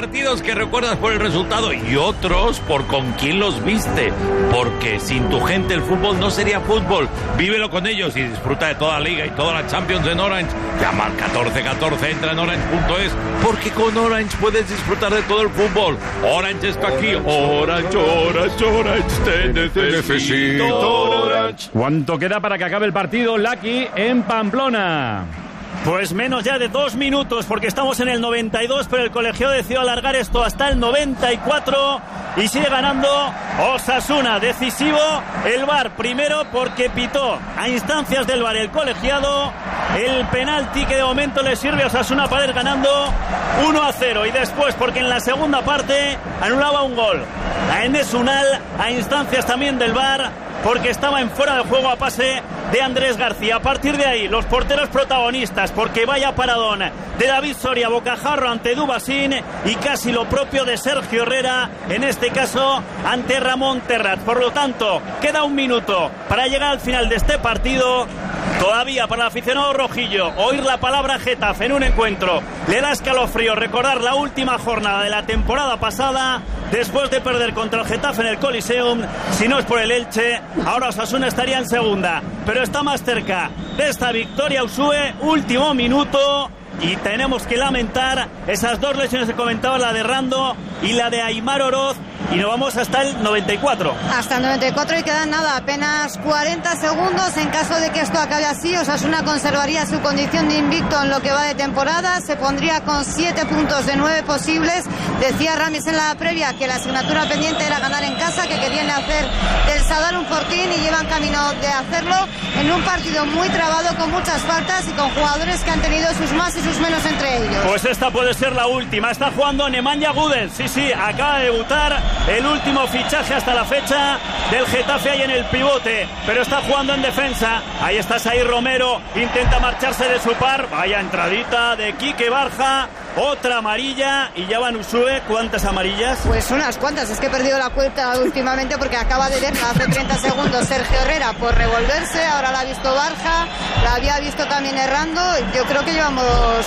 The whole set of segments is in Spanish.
partidos que recuerdas por el resultado y otros por con quién los viste, porque sin tu gente el fútbol no sería fútbol. Vívelo con ellos y disfruta de toda la Liga y toda la Champions en Orange. Llama al 1414, entra en orange.es, porque con Orange puedes disfrutar de todo el fútbol. Orange está aquí. Orange, Orange, Orange, te necesito. Orange. ¿Cuánto queda para que acabe el partido, Lucky, en Pamplona? Pues menos ya de 2 minutos, porque estamos en el 92, pero el colegiado decidió alargar esto hasta el 94 y sigue ganando Osasuna. Decisivo el VAR, primero porque pitó a instancias del VAR el colegiado el penalti que de momento le sirve a Osasuna para ir ganando 1-0, y después porque en la segunda parte anulaba un gol a Enes Unal a instancias también del VAR, porque estaba en fuera de juego a pase de Andrés García. A partir de ahí, los porteros protagonistas, porque vaya paradón de David Soria, bocajarro ante Dubasín, y casi lo propio de Sergio Herrera, en este caso ante Ramón Terrat. Por lo tanto, queda 1 minuto para llegar al final de este partido. Todavía para el aficionado rojillo, oír la palabra Getafe en un encuentro le da escalofrío recordar la última jornada de la temporada pasada, después de perder contra el Getafe en el Coliseum. Si no es por el Elche, ahora Osasuna estaría en segunda, pero está más cerca de esta victoria Usue. Último minuto y tenemos que lamentar esas 2 lesiones que comentaba, la de Rando y la de Aimar Oroz, y nos vamos hasta el 94. Hasta el 94 y quedan nada, apenas 40 segundos. En caso de que esto acabe así, Osasuna conservaría su condición de invicto en lo que va de temporada, se pondría con 7 puntos de 9 posibles. Decía Ramis en la previa que la asignatura pendiente era ganar en casa, que querían hacer del Sadar un fortín, y llevan camino de hacerlo en un partido muy trabado, con muchas faltas y con jugadores que han tenido sus más y sus menos entre ellos. Pues esta puede ser la última. Está jugando Nemanja Gudel, sí, acaba de debutar, el último fichaje hasta la fecha del Getafe ahí en el pivote, pero está jugando en defensa. Ahí está Saír Romero, intenta marcharse de su par, vaya entradita de Quique Barja, otra amarilla, y ya van Usue. ¿Cuántas amarillas? Pues unas cuantas, es que he perdido la cuenta últimamente, porque acaba de ver hace 30 segundos Sergio Herrera por revolverse, ahora la ha visto Barja, la había visto también errando. Yo creo que llevamos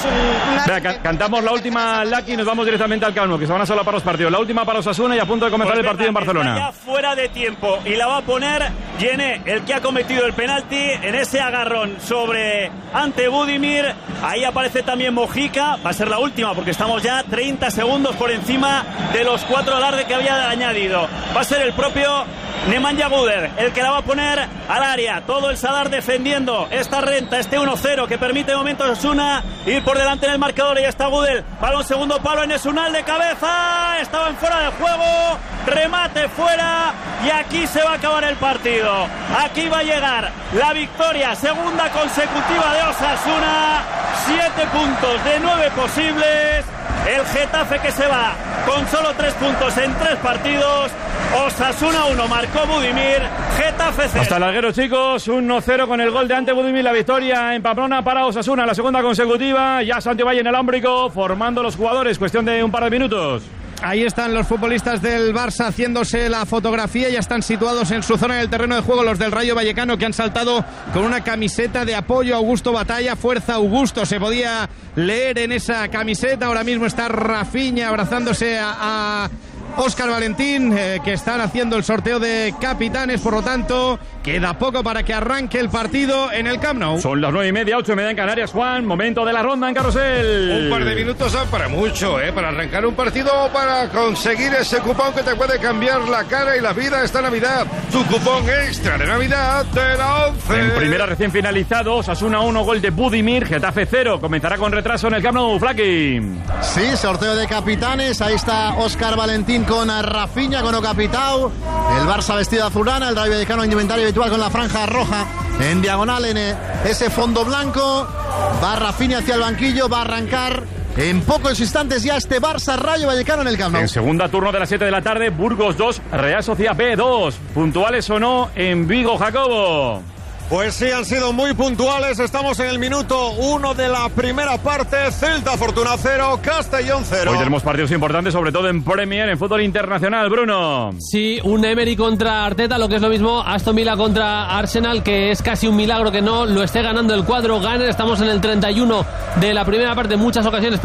cantamos la última, Lucky, y nos vamos directamente al Camp Nou, que se van a solapar los partidos. La última para Osasuna y a punto de comenzar el partido en Barcelona. Ya fuera de tiempo y la va a poner Yené, el que ha cometido el penalti en ese agarrón sobre ante Budimir. Ahí aparece también Mojica, va a ser la última porque estamos ya 30 segundos por encima de los 4 alarde que había añadido. Va a ser el propio Nemanja Gudel el que la va a poner al área. Todo el Sadar defendiendo esta renta, este 1-0 que permite de momento a Osasuna ir por delante en el marcador. Y ya está Gudel para un segundo palo, Enes Unal de cabeza, estaba en fuera de juego, remate fuera, y aquí se va a acabar el partido. Aquí va a llegar la victoria, segunda consecutiva de Osasuna, 7 puntos de 9 posibles. El Getafe que se va con solo 3 puntos en 3 partidos. Osasuna 1, marcó Budimir, Getafe 0. Hasta el larguero, chicos, 1-0 con el gol de ante Budimir. La victoria en Pamplona para Osasuna, la segunda consecutiva. Ya Santiago Valle en el ámbrico, formando los jugadores, cuestión de un par de minutos. Ahí están los futbolistas del Barça haciéndose la fotografía. Ya están situados en su zona en el terreno de juego los del Rayo Vallecano, que han saltado con una camiseta de apoyo a Augusto Batalla. Fuerza Augusto, se podía leer en esa camiseta. Ahora mismo está Rafinha abrazándose a Óscar Valentín, que están haciendo el sorteo de capitanes. Por lo tanto, queda poco para que arranque el partido en el Camp Nou. Son las 9:30, 8:30 en Canarias, Juan. Momento de la ronda en Carrusel. Un par de minutos son para mucho, para arrancar un partido o para conseguir ese cupón que te puede cambiar la cara y la vida esta Navidad. Tu cupón extra de Navidad de la 11. En primera recién finalizado, Osasuna 1, gol de Budimir, Getafe 0. Comenzará con retraso en el Camp Nou, Flaki. Sí, sorteo de capitanes. Ahí está Óscar Valentín con Rafinha, con Ocapitao, el Barça vestido de azulana, el Rayo Vallecano en indumentaria habitual con la franja roja en diagonal en ese fondo blanco. Va Rafinha hacia el banquillo, va a arrancar en pocos instantes ya este Barça Rayo Vallecano en el Camp Nou. En segunda, turno de las 7 de la tarde, Burgos 2, Real Sociedad B 2. ¿Puntuales o no en Vigo, Jacobo? Pues sí, han sido muy puntuales. Estamos en el minuto 1 de la primera parte. Celta Fortuna 0, Castellón 0. Hoy tenemos partidos importantes, sobre todo en Premier, en fútbol internacional, Bruno. Sí, un Emery contra Arteta, lo que es lo mismo Aston Villa contra Arsenal, que es casi un milagro que no lo esté ganando el cuadro Gunner. Estamos en el 31 de la primera parte, en muchas ocasiones